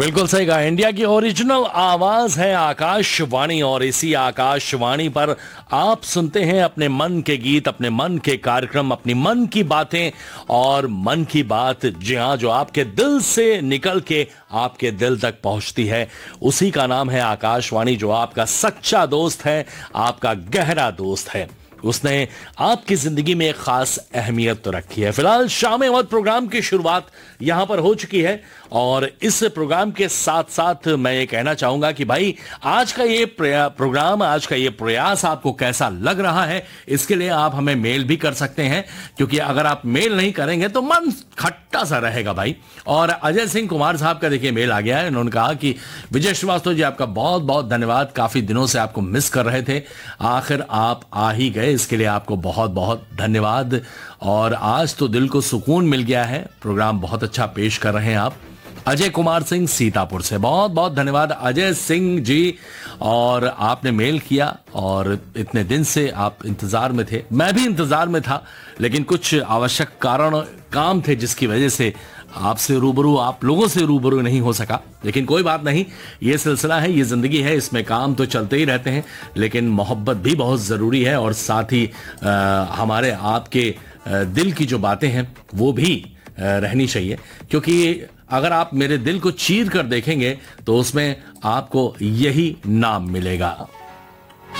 बिल्कुल सही कहा। इंडिया की ओरिजिनल आवाज है आकाशवाणी, और इसी आकाशवाणी पर आप सुनते हैं अपने मन के गीत, अपने मन के कार्यक्रम, अपनी मन की बातें। और मन की बात, जी हाँ, जो आपके दिल से निकल के आपके दिल तक पहुंचती है, उसी का नाम है आकाशवाणी, जो आपका सच्चा दोस्त है, आपका गहरा दोस्त है। उसने आपकी जिंदगी में एक खास अहमियत तो रखी है। फिलहाल शाम वक्त प्रोग्राम की शुरुआत यहां पर हो चुकी है, और इस प्रोग्राम के साथ साथ मैं ये कहना चाहूंगा कि भाई आज का ये प्रोग्राम, आज का ये प्रयास आपको कैसा लग रहा है, इसके लिए आप हमें मेल भी कर सकते हैं, क्योंकि अगर आप मेल नहीं करेंगे तो मन खट्टा सा रहेगा भाई। और अजय सिंह कुमार साहब का देखिए मेल आ गया है। उन्होंने कहा कि विजय श्रीवास्तव जी, आपका बहुत बहुत धन्यवाद, काफी दिनों से आपको मिस कर रहे थे, आखिर आप आ ही गए, इसके लिए आपको बहुत बहुत धन्यवाद। और आज तो दिल को सुकून मिल गया है, प्रोग्राम बहुत अच्छा पेश कर रहे हैं आप। अजय कुमार सिंह सीतापुर से, बहुत बहुत धन्यवाद अजय सिंह जी। और आपने मेल किया, और इतने दिन से आप इंतजार में थे, मैं भी इंतजार में था, लेकिन कुछ आवश्यक काम थे जिसकी वजह से आपसे रूबरू, आप लोगों से रूबरू नहीं हो सका। लेकिन कोई बात नहीं, ये सिलसिला है, ये जिंदगी है, इसमें काम तो चलते ही रहते हैं, लेकिन मोहब्बत भी बहुत जरूरी है, और साथ ही हमारे आपके दिल की जो बातें हैं वो भी रहनी चाहिए। क्योंकि अगर आप मेरे दिल को चीर कर देखेंगे तो उसमें आपको यही नाम मिलेगा।